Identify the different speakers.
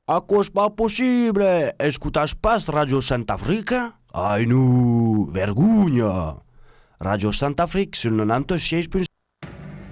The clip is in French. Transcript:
Speaker 1: Acos pas possible! Escutas pas Radio Sant'Africa? Ai nu, vergogna! Radio Sant'Africa sul 96.7